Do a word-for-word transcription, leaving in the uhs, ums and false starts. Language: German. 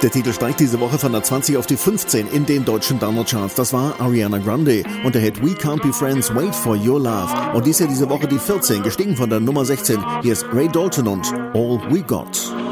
Der Titel steigt diese Woche von der zwanzig auf die fünfzehn in den deutschen Download-Charts. Das war Ariana Grande und der Hit We Can't Be Friends, Wait for Your Love. Und dies ja diese Woche die vierzehn, gestiegen von der Nummer sechzehn. Hier ist Ray Dalton und All We Got.